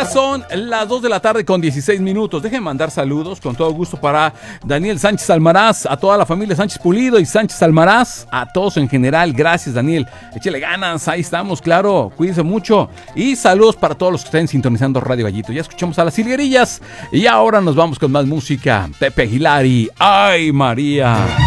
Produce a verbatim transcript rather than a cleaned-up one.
son las dos de la tarde con dieciséis minutos. Dejen mandar saludos con todo gusto para Daniel Sánchez Almaraz, a toda la familia Sánchez Pulido y Sánchez Almaraz, a todos en general. Gracias, Daniel. Échele ganas, ahí estamos, claro. Cuídense mucho. Y saludos para todos los que estén sintonizando Radio Gallito. Ya escuchamos a las Silguerillas y ahora nos vamos con más música. Pepe Aguilar y ¡Ay, María!